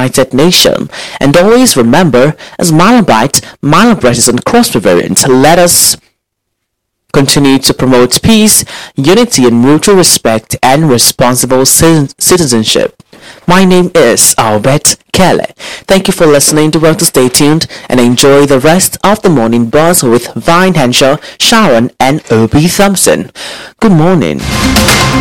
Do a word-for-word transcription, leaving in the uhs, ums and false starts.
united nation. And always remember, as Malabite, Malabite is on cross variant. Let us continue to promote peace, unity, and mutual respect and responsible citizenship. My name is Albert Kelly. Thank you for listening to Well to Stay tuned and enjoy the rest of the morning buzz with Vine Henshaw, Sharon, and Obi Thompson. Good morning.